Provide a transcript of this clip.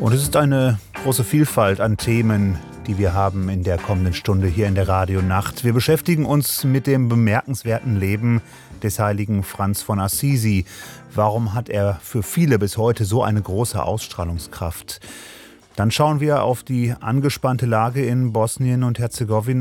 Und es ist eine große Vielfalt an Themen, die wir haben in der kommenden Stunde hier in der Radionacht. Wir beschäftigen uns mit dem bemerkenswerten Leben des heiligen Franz von Assisi. Warum hat er für viele bis heute so eine große Ausstrahlungskraft? Dann schauen wir auf die angespannte Lage in Bosnien und Herzegowina.